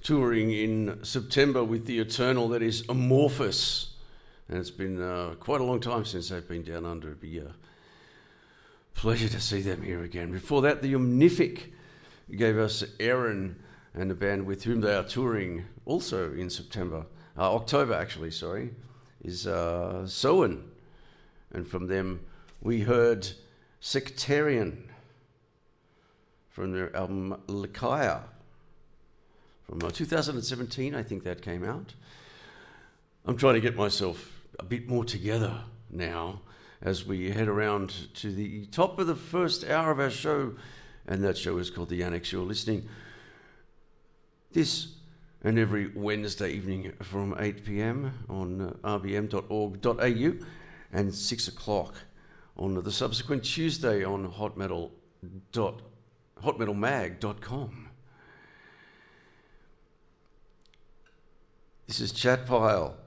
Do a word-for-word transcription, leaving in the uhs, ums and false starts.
touring in September with The Eternal, that is Amorphous. And it's been uh, quite a long time since they've been down under. It'd be a pleasure to see them here again. Before that, The Omnific gave us Aaron and the band with whom they are touring also in September. Uh, October, actually, sorry, is uh, Soen. And from them, we heard Sectarian from their album Lakaya from uh, two thousand seventeen, I think that came out. I'm trying to get myself a bit more together now as we head around to the top of the first hour of our show, and that show is called The Annex. You're listening this and every Wednesday evening from eight p.m. on uh, r b m dot org dot a u and six o'clock on the subsequent Tuesday on hot metal dot hot metal mag dot com. This is Chat Pile